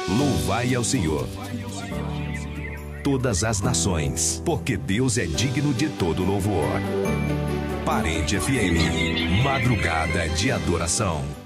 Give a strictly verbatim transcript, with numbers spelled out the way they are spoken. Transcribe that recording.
Louvai ao Senhor, todas as nações, porque Deus é digno de todo louvor. Parede F M, madrugada de adoração.